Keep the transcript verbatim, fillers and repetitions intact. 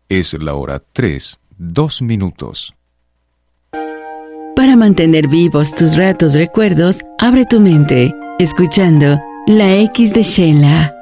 Es la hora tres, dos minutos. Para mantener vivos tus ratos recuerdos, abre tu mente, escuchando La X de Sheila.